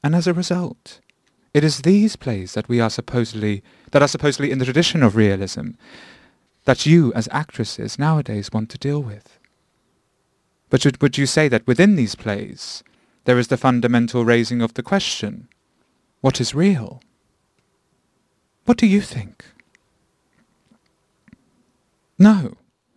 And as a result, it is these plays that are supposedly in the tradition of realism that you as actresses nowadays want to deal with. But would you say that within these plays there is the fundamental raising of the question, what is real? What do you think? No.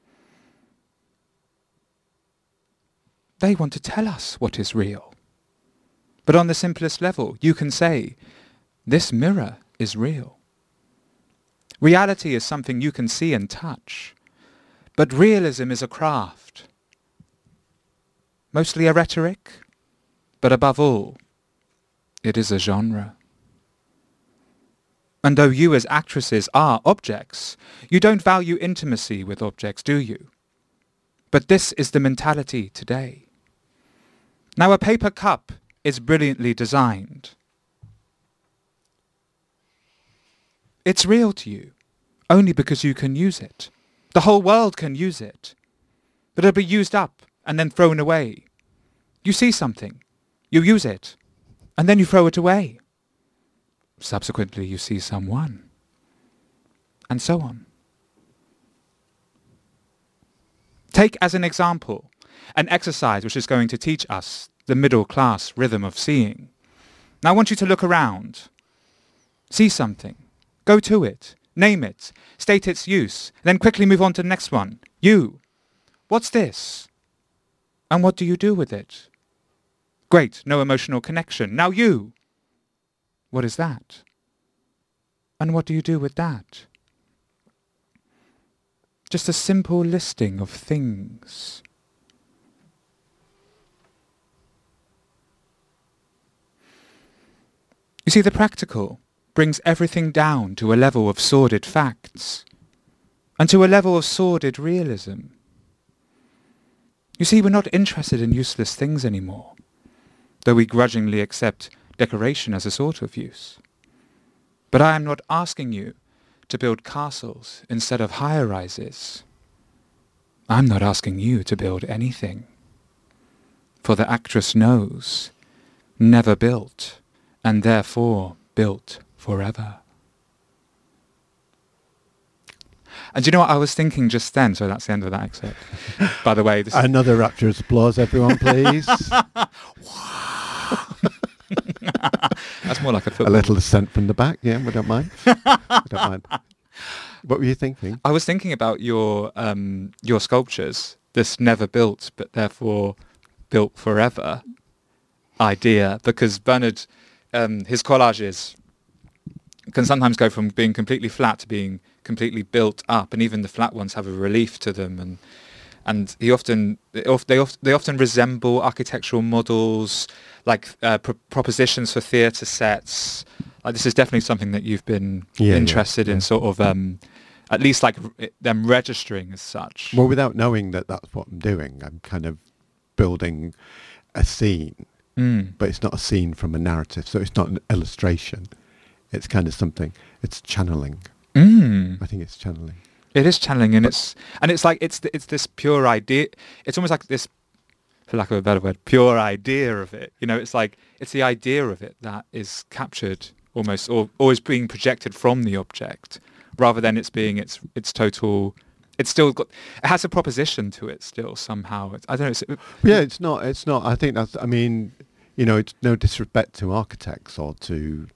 They want to tell us what is real. But on the simplest level, you can say, this mirror is real. Reality is something you can see and touch. But realism is a craft. Mostly a rhetoric, but above all, it is a genre. And though you as actresses are objects, you don't value intimacy with objects, do you? But this is the mentality today. Now a paper cup is brilliantly designed. It's real to you, only because you can use it. The whole world can use it. But it'll be used up and then thrown away. You see something, you use it, and then you throw it away. Subsequently you see someone, and so on. Take as an example an exercise which is going to teach us the middle class rhythm of seeing. Now I want you to look around. See something. Go to it. Name it. State its use. Then quickly move on to the next one. You. What's this? And what do you do with it? Great. No emotional connection. Now you. What is that? And what do you do with that? Just a simple listing of things. You see, the practical brings everything down to a level of sordid facts and to a level of sordid realism. You see, we're not interested in useless things anymore, though we grudgingly accept decoration as a sort of use. But I am not asking you to build castles instead of high-rises. I'm not asking you to build anything. For the actress knows, never built, and therefore built forever. And do you know what I was thinking just then? So that's the end of that excerpt. By the way, this another rapturous applause, everyone, please. That's more like a football. A little assent from the back, yeah, we don't mind. We don't mind. What were you thinking? I was thinking about your sculptures, this never built, but therefore built forever idea, because Bernard, his collages can sometimes go from being completely flat to being completely built up, and even the flat ones have a relief to them, and they often resemble architectural models, like propositions for theatre sets. Like, this is definitely something that you've been interested in, sort of at least like them registering as such. Well, without knowing that that's what I'm doing, I'm kind of building a scene, but it's not a scene from a narrative, so it's not an illustration. It's kind of something. It's channeling. I think it's channeling. It is channeling, and it's like it's this pure idea. It's almost like this, for lack of a better word, pure idea of it. You know, it's like it's the idea of it that is captured almost, or is being projected from the object, rather than it's being its total. It's still got. It has a proposition to it still somehow. I don't know. It's not. It's not. I think that's. I mean, you know, it's no disrespect to architects or to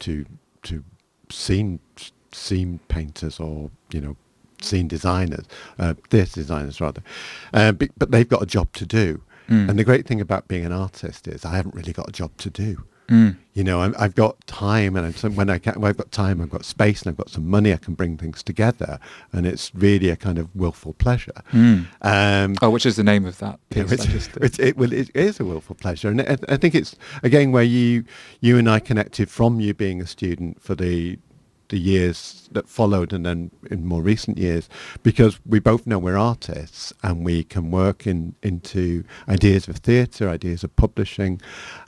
scene painters, or, you know, scene designers, theatre designers rather, but they've got a job to do. And the great thing about being an artist is I haven't really got a job to do. You know, I've got time, and when I've got time, I've got space, and I've got some money, I can bring things together, and it's really a kind of willful pleasure. Which is the name of that piece? It is a willful pleasure, and I think it's again where you and I connected from you being a student for the years that followed, and then in more recent years, because we both know we're artists and we can work into ideas of theatre, ideas of publishing,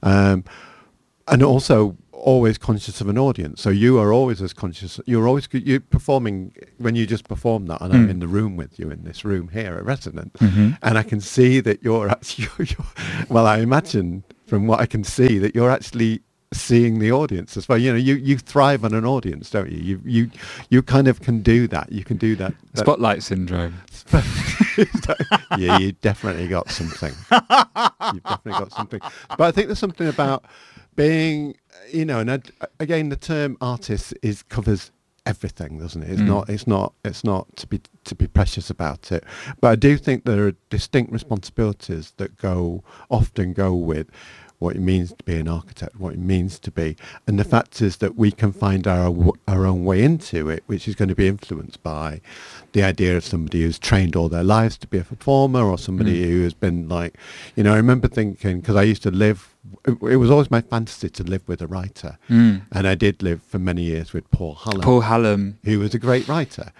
and also always conscious of an audience. So you are always as conscious. You're performing when you just perform that, and I'm in the room with you in this room here at Resonant, and I can see that you're actually. Well, I imagine from what I can see that you're actually seeing the audience as well. You know, you thrive on an audience, don't you? You kind of can do that. You can do that. Spotlight syndrome. Yeah, you definitely got something. You've definitely got something. But I think there's something about being, you know, and again, the term artist covers everything, doesn't it? It's not to be precious about it. But I do think there are distinct responsibilities that often go with what it means to be an architect, what it means to be. And the fact is that we can find our own way into it, which is going to be influenced by the idea of somebody who's trained all their lives to be a performer, or somebody who has been like, you know, I remember thinking, because I used to live, it was always my fantasy to live with a writer. And I did live for many years with Paul Hallam. Paul Hallam. Who was a great writer.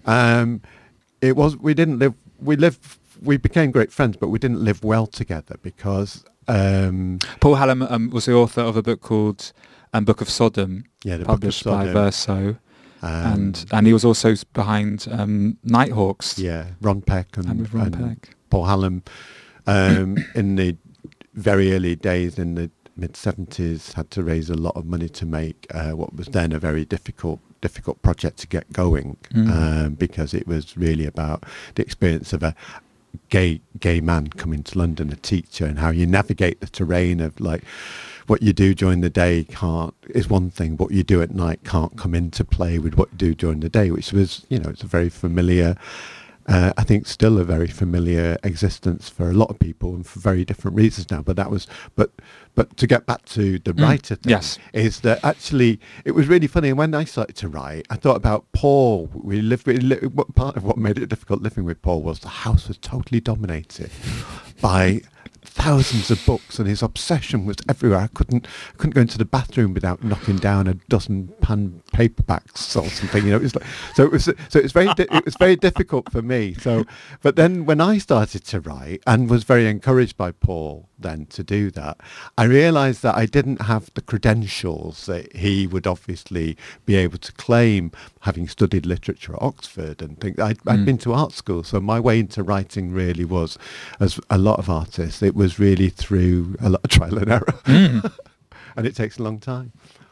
We became great friends, but we didn't live well together because Paul Hallam was the author of a book called Book of Sodom, published by Verso, and he was also behind Nighthawks. Yeah, Ron Peck and Peck. Paul Hallam in the very early days in the mid-70s had to raise a lot of money to make what was then a very difficult project to get going, because it was really about the experience of a gay man coming to London, a teacher, and how you navigate the terrain of like what you do during the day is one thing, what you do at night can't come into play with what you do during the day, which was, you know, it's a very familiar, I think still a very familiar existence for a lot of people and for very different reasons now. But but to get back to the writer thing, yes, is that actually it was really funny. And when I started to write, I thought about Paul. Part of what made it difficult living with Paul was the house was totally dominated by thousands of books, and his obsession was everywhere. I couldn't go into the bathroom without knocking down a dozen pan paperbacks or something. You know, it was like, it was very difficult for me. So, but then when I started to write and was very encouraged by Paul then to do that, I realised that I didn't have the credentials that he would obviously be able to claim, having studied literature at Oxford and think I'd been to art school. So my way into writing really was, as a lot of artists, it was really through a lot of trial and error. And it takes a long time.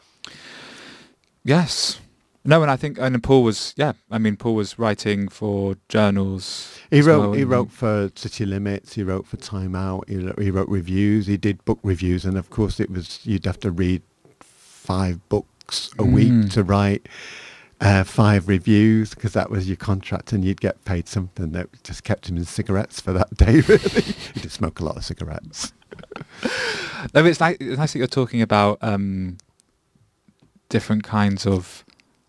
Yes. No, and I think, and Paul was, Paul was writing for journals. He wrote for City Limits, he wrote for Time Out, he wrote reviews, he did book reviews, and of course you'd have to read 5 books a week to write 5 reviews, because that was your contract, and you'd get paid something that just kept him in cigarettes for that day, really. He did smoke a lot of cigarettes. No, it's nice that you're talking about different kinds of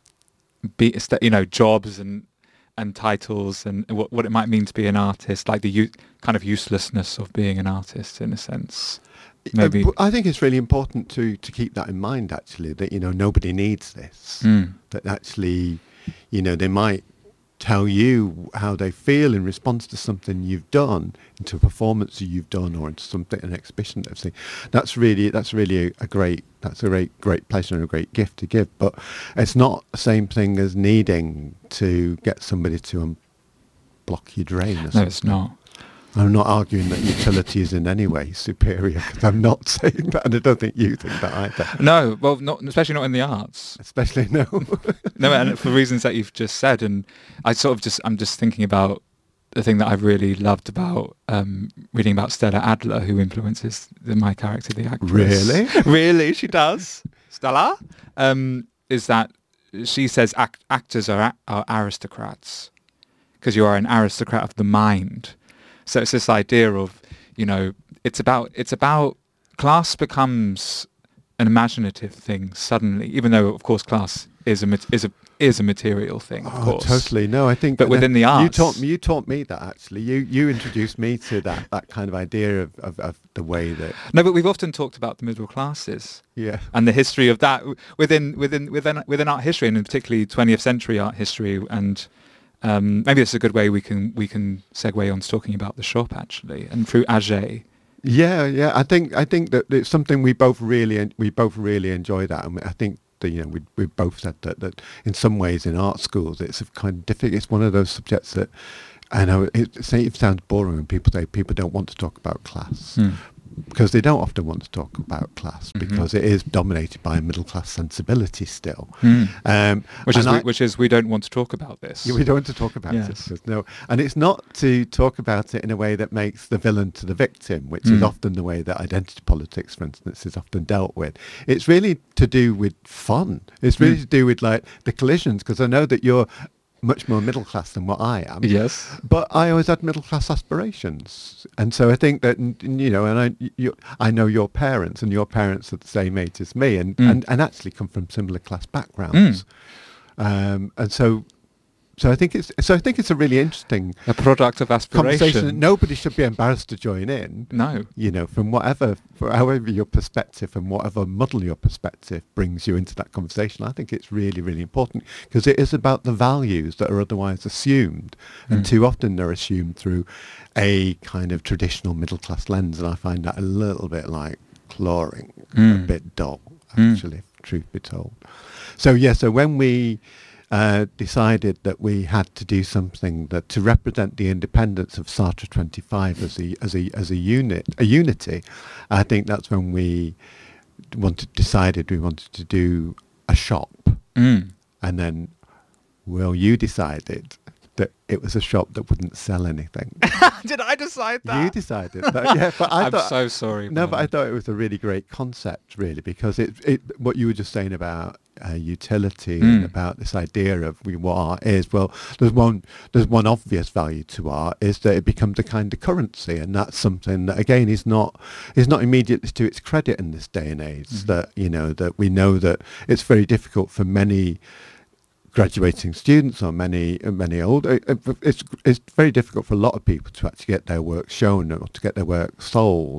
jobs and titles and what it might mean to be an artist, like the kind of uselessness of being an artist in a sense. Maybe I think it's really important to keep that in mind, actually, that, you know, nobody needs this. That actually, you know, they might tell you how they feel in response to something you've done, into a performance that you've done, or into an exhibition that they've seen. That's really a great pleasure and a great gift to give. But it's not the same thing as needing to get somebody to unblock your drain. No, it's not. I'm not arguing that utility is in any way superior, because I'm not saying that, and I don't think you think that either. No, well, especially not in the arts. Especially no. No, and for reasons that you've just said, and I'm just thinking about the thing that I've really loved about reading about Stella Adler, who influences my character, the actress. Really? Really, she does. Stella? Is that she says actors are aristocrats, because you are an aristocrat of the mind. So it's this idea of, you know, it's about class becomes an imaginative thing suddenly, even though of course class is a material thing, of course. Totally. No, I think, but within the arts, you taught me that, actually. You introduced me to that kind of idea of the way that. No, but we've often talked about the middle classes. Yeah. And the history of that within art history, and particularly 20th century art history, and maybe it's a good way we can segue on to talking about the shop, actually, and through Auger. Yeah. I think that it's something we both really enjoy that, and I think that, you know, we both said that in some ways in art schools it's a kind of difficult. It's one of those subjects that, I know it sounds boring when people say people don't want to talk about class, because they don't often want to talk about class because it is dominated by a middle class sensibility still. Which is we don't want to talk about this. We don't want to talk about it. No, and it's not to talk about it in a way that makes the villain to the victim, which is often the way that identity politics, for instance, is often dealt with. It's really to do with fun. It's really to do with like the collisions, because I know that you're much more middle class than what I am. Yes. But I always had middle class aspirations. And so I think that, you know, and I know your parents, and your parents are the same age as me, and actually come from similar class backgrounds. And so I think it's a really interesting a product of aspiration. Conversation that nobody should be embarrassed to join in. No. You know, however your perspective and whatever muddle your perspective brings you into that conversation, I think it's really, really important, because it is about the values that are otherwise assumed. And too often they're assumed through a kind of traditional middle class lens. And I find that a little bit like clawing, a bit dull, actually, if truth be told. So when we decided that we had to do something that to represent the independence of Sartre 25 as a unity, I think that's when we decided we wanted to do a shop. And then, you decided that it was a shop that wouldn't sell anything. Did I decide that? You decided that, yeah. But I'm so sorry. No, but I thought it was a really great concept, really, because it what you were just saying about utility and about this idea of what art is. Well, there's one obvious value to art, is that it becomes a kind of currency, and that's something that again is not immediately to its credit in this day and age. That that we know that it's very difficult for many graduating students or many older. It's very difficult for a lot of people to actually get their work shown or to get their work sold,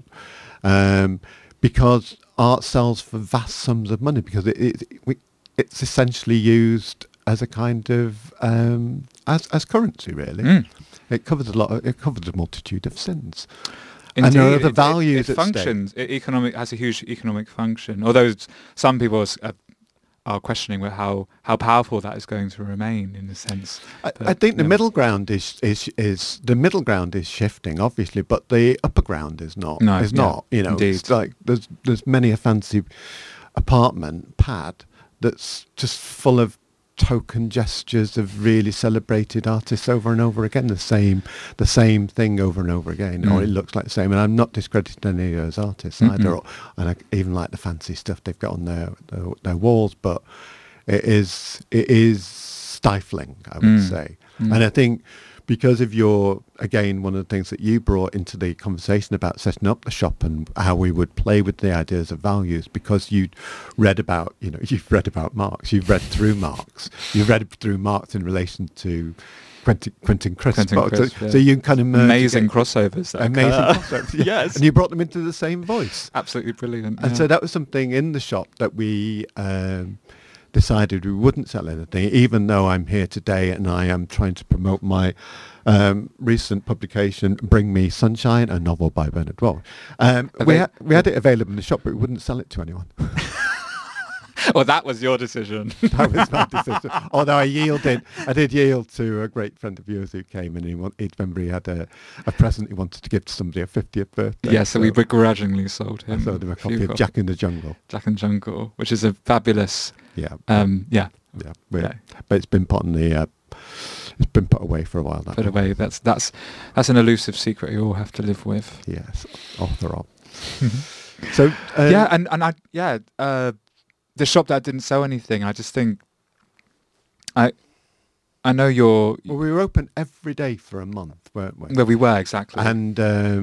because art sells for vast sums of money, because it's essentially used as a kind of as currency, really. It covers a multitude of sins. Indeed, and there are the values it at functions. It has a huge economic function. Although some people are questioning how powerful that is going to remain, in a sense. I think the middle ground is shifting, obviously, but the upper ground is not. No, is not. Indeed. It's like there's many a fancy apartment pad that's just full of token gestures of really celebrated artists over and over again, the same thing over and over again, or it looks like the same. And I'm not discrediting any of those artists either, and I even like the fancy stuff they've got on their walls, but it is stifling, I would say. And I think because of one of the things that you brought into the conversation about setting up the shop and how we would play with the ideas of values, because you've read about Marx, you've read through Marx in relation to Quentin Crisp. So you kind of amazing crossovers. Yes. And you brought them into the same voice. Absolutely brilliant. And so that was something in the shop that we decided we wouldn't sell anything, even though I'm here today and I am trying to promote my recent publication, Bring Me Sunshine, a novel by Bernard Walsh. We had it available in the shop, but we wouldn't sell it to anyone. Well, that was your decision. That was my decision. Although I did yield to a great friend of yours who came, and he remember he had a present he wanted to give to somebody, a 50th birthday. Yeah, so we begrudgingly sold him. I sold him a copy of Jack in the Jungle. Jack in the Jungle, which is a fabulous. But it's been put on the. It's been put away for a while now. Put away. That's an elusive secret you all have to live with. Yes, author of. So the shop that didn't sell anything. I just think I know you're. Well, we were open every day for a month, weren't we? Well, we were, exactly. And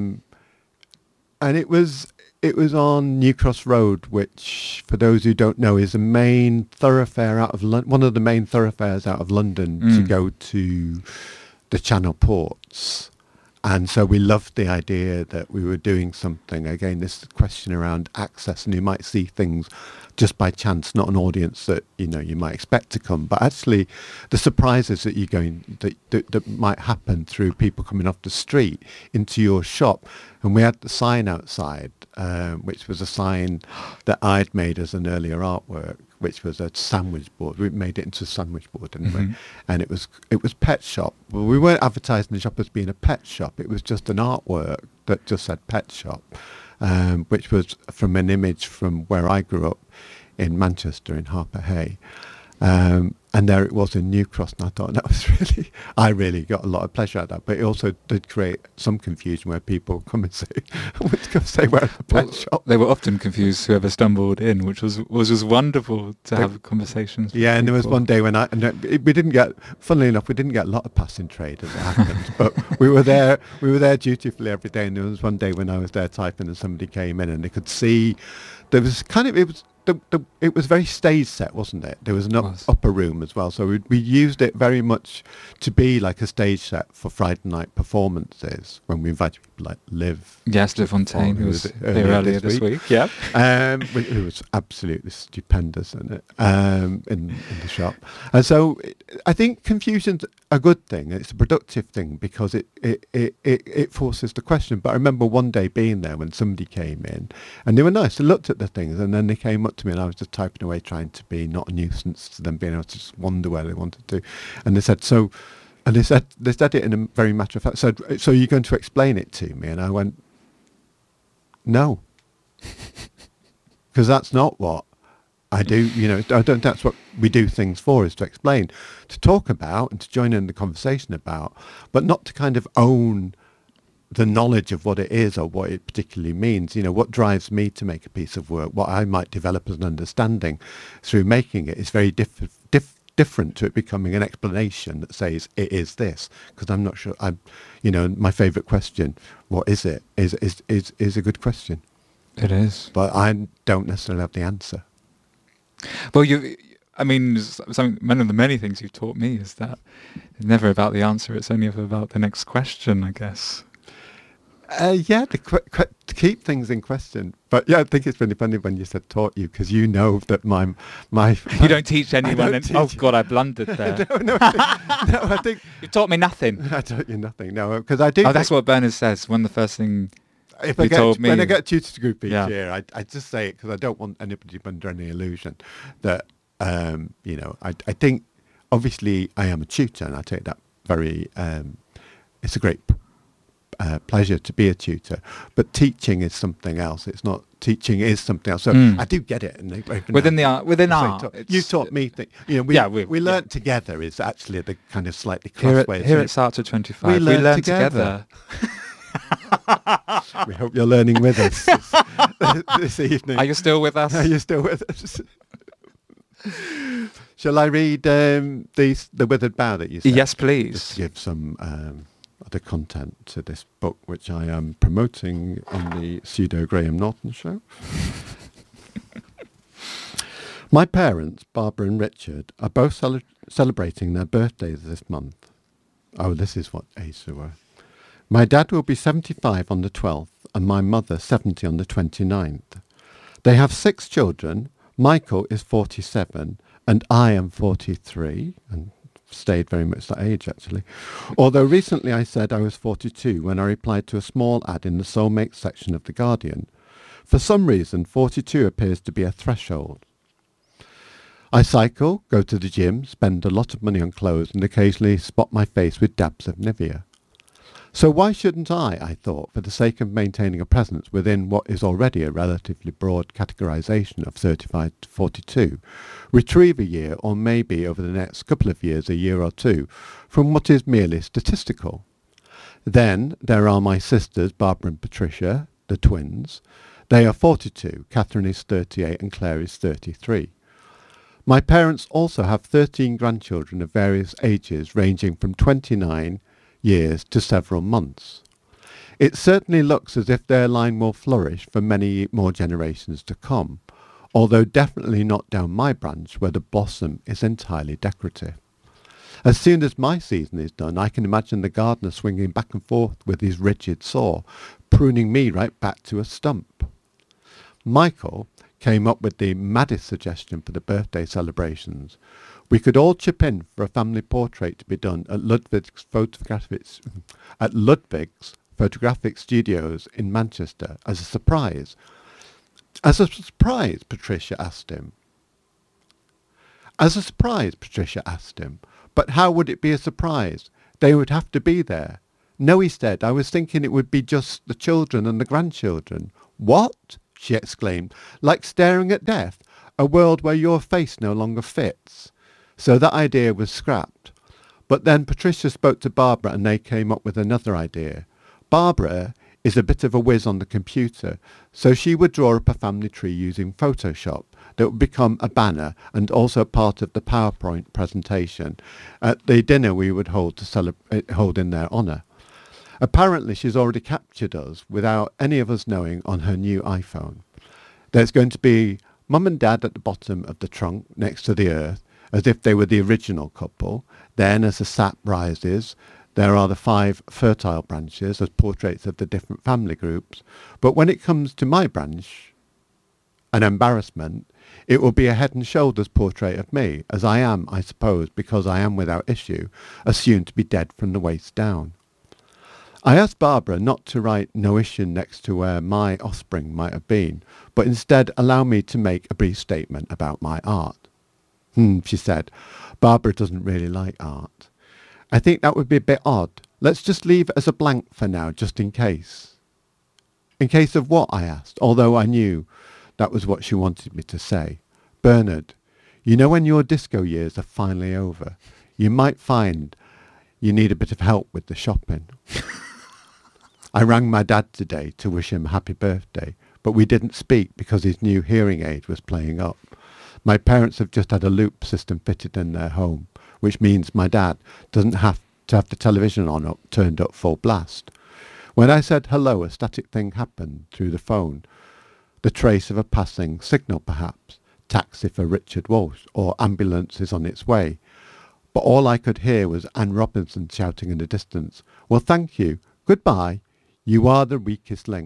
it was on New Cross Road, which, for those who don't know, is a main thoroughfare out of one of the main thoroughfares out of London to go to the Channel ports. And so we loved the idea that we were doing something. Again, this question around access, and you might see things just by chance, not an audience that you might expect to come, but actually the surprises that that might happen through people coming off the street into your shop. And we had the sign outside, which was a sign that I'd made as an earlier artwork, which was a sandwich board. We made it into a sandwich board, didn't we? And it was pet shop. Well, we weren't advertising the shop as being a pet shop. It was just an artwork that just said pet shop. which was from an image from where I grew up in Manchester in Harper Hay. And there it was in New Cross, and I thought that was I really got a lot of pleasure out of that. But it also did create some confusion where people come and say, where's the pet shop? They were often confused, whoever stumbled in, which was just wonderful to have conversations with Yeah, and there was people. one day when we didn't get, funnily enough, we didn't get a lot of passing trade as it happened, but we were there dutifully every day, and there was one day when I was there typing and somebody came in and they could see, there was it was very stage set, wasn't it? There was an upper room as well, so we used it very much to be like a stage set for Friday night performances when we invited people like Liv. Yes, Liv Fontaine, who was here earlier this week. Yeah, who was absolutely stupendous in it, in the shop. And so I think confusion's a good thing. It's a productive thing because it forces the question. But I remember one day being there when somebody came in and they were nice. They looked at the things and then they came up to me and I was just typing away trying to be not a nuisance to them, being able to just wonder where they wanted to. And they said, so... And they said it in a very matter of fact. So you're going to explain it to me? And I went, no, because that's not what I do. That's what we do things for, is to explain, to talk about, and to join in the conversation about, but not to kind of own the knowledge of what it is or what it particularly means. What drives me to make a piece of work, what I might develop as an understanding through making it, is very different to it becoming an explanation that says it is this, because I'm not sure. My favourite question, what is it, is a good question. It is, but I don't necessarily have the answer. Well, one of the many things you've taught me is that it's never about the answer; it's only ever about the next question, I guess. To keep things in question. But yeah, I think it's really funny when you said taught you, because you know that my you don't teach anyone. Oh God, I blundered there. no, I think you've taught me nothing. I taught you nothing. No, because I do. Oh, that's what Bernard says. One of the first things told me when I get tutored group each year, I just say it because I don't want anybody under any illusion that I think obviously I am a tutor, and I take that very. It's a great pleasure to be a tutor, but teaching is something else. It's not, teaching is something else. So I do get it. And within art, you taught me we learnt together is actually the kind of slightly cross way. Here at Sartre 25, we learn together. We hope you're learning with us this evening. Are you still with us? Are you still with us? Shall I read the Withered Bough that you said? Yes, please. Just to give some other content to this book, which I am promoting on the Pseudo Graham Norton show. My parents, Barbara and Richard, are both celebrating their birthdays this month. Oh, this is what age they were. My dad will be 75 on the 12th and my mother 70 on the 29th. They have 6 children. Michael is 47 and I am 43, and stayed very much that age actually. Although recently I said I was 42 when I replied to a small ad in the Soulmates section of The Guardian. For some reason, 42 appears to be a threshold. I cycle, go to the gym, spend a lot of money on clothes and occasionally spot my face with dabs of Nivea. So why shouldn't I thought, for the sake of maintaining a presence within what is already a relatively broad categorisation of 35 to 42, retrieve a year, or maybe over the next couple of years, a year or two, from what is merely statistical. Then there are my sisters, Barbara and Patricia, the twins. They are 42, Catherine is 38 and Claire is 33. My parents also have 13 grandchildren of various ages, ranging from 29 years to several months. It certainly looks as if their line will flourish for many more generations to come, although definitely not down my branch where the blossom is entirely decorative. As soon as my season is done, I can imagine the gardener swinging back and forth with his rigid saw, pruning me right back to a stump. Michael came up with the maddest suggestion for the birthday celebrations. We could all chip in for a family portrait to be done at Ludwig's Photographic Studios in Manchester as a surprise. As a surprise, Patricia asked him. As a surprise, Patricia asked him. But how would it be a surprise? They would have to be there. No, he said, I was thinking it would be just the children and the grandchildren. What? She exclaimed. Like staring at death, a world where your face no longer fits. So that idea was scrapped. But then Patricia spoke to Barbara and they came up with another idea. Barbara is a bit of a whiz on the computer, so she would draw up a family tree using Photoshop that would become a banner and also part of the PowerPoint presentation at the dinner we would hold in their honour. Apparently she's already captured us without any of us knowing on her new iPhone. There's going to be Mum and Dad at the bottom of the trunk next to the earth, as if they were the original couple. Then, as the sap rises, there are the 5 fertile branches as portraits of the different family groups. But when it comes to my branch, an embarrassment, it will be a head and shoulders portrait of me, as I am, I suppose, because I am without issue, assumed to be dead from the waist down. I asked Barbara not to write no issue next to where my offspring might have been, but instead allow me to make a brief statement about my art. She said, Barbara doesn't really like art. I think that would be a bit odd. Let's just leave it as a blank for now, just in case. In case of what? I asked, although I knew that was what she wanted me to say. Bernard, you know when your disco years are finally over, you might find you need a bit of help with the shopping. I rang my dad today to wish him a happy birthday, but we didn't speak because his new hearing aid was playing up. My parents have just had a loop system fitted in their home, which means my dad doesn't have to have the television turned up full blast. When I said hello, a static thing happened through the phone. The trace of a passing signal perhaps, taxi for Richard Walsh, or ambulance is on its way. But all I could hear was Anne Robinson shouting in the distance, well, thank you, goodbye, you are the weakest link.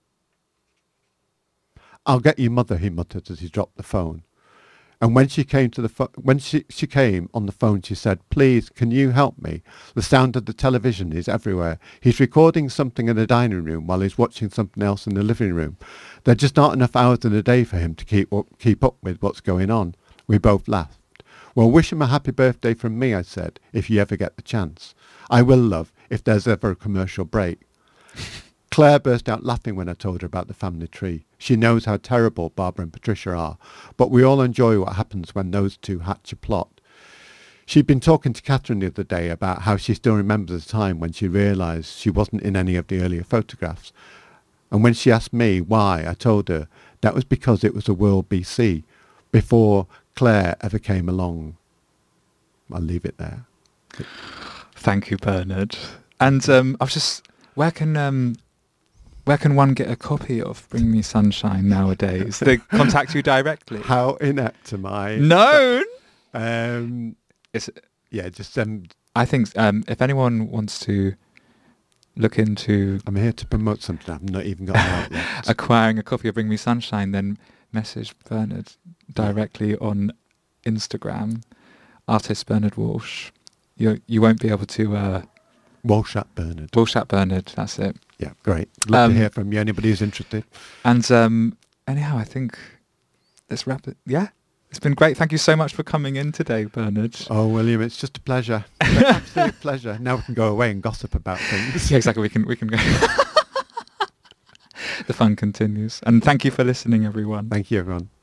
I'll get your mother, he muttered as he dropped the phone. And when she came she came on the phone, she said, please, can you help me? The sound of the television is everywhere. He's recording something in the dining room while he's watching something else in the living room. There just aren't enough hours in the day for him to keep up with what's going on. We both laughed. Well, wish him a happy birthday from me, I said, if you ever get the chance. I will, love, if there's ever a commercial break. Claire burst out laughing when I told her about the family tree. She knows how terrible Barbara and Patricia are, but we all enjoy what happens when those two hatch a plot. She'd been talking to Catherine the other day about how she still remembers the time when she realised she wasn't in any of the earlier photographs. And when she asked me why, I told her that was because it was a world BC, before Claire ever came along. I'll leave it there. Thank you, Bernard. And I was just, where can one get a copy of Bring Me Sunshine nowadays? They contact you directly? How inept am I? No! Just send... I think if anyone wants to look into... I'm here to promote something I've not even got out yet. Acquiring a copy of Bring Me Sunshine, then message Bernard directly on Instagram, artist Bernard Walsh. You won't be able to... Walsh at Bernard. Walsh at Bernard, that's it. Yeah, great. Love to hear from you, anybody who's interested. And anyhow, I think let's wrap it. Yeah, it's been great. Thank you so much for coming in today, Bernard. Oh, William, it's just a pleasure. An absolute pleasure. Now we can go away and gossip about things. Yeah, exactly. We can go. The fun continues. And thank you for listening, everyone. Thank you, everyone.